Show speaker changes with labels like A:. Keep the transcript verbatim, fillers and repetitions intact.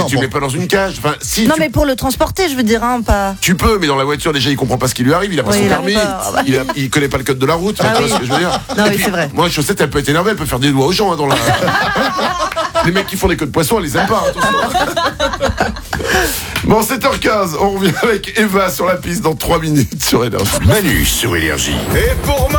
A: non,
B: tu
A: bon.
B: le mets pas dans une cage. Enfin, si
C: Non,
B: tu,
C: mais pour le transporter, je veux dire, hein, pas.
B: tu peux, mais dans la voiture, déjà, il comprend pas ce qui lui arrive. Il a pas
C: Oui,
B: son
C: il a
B: permis.
C: pas-
B: Il, a, il connaît pas le code de la route.
C: Ah
B: tu
C: oui.
B: vois ce que je veux dire?
C: Non,
B: Et
C: oui,
B: puis,
C: c'est vrai.
B: Moi, Chaussette, elle peut être énervée. Elle peut faire des doigts aux gens hein, dans la. Les mecs qui font des queues de poisson, elle les aime pas. Attention. Bon, sept heures quinze, on revient avec Eva sur la piste dans trois minutes sur Énergie.
D: Manu sur Énergie. Et pour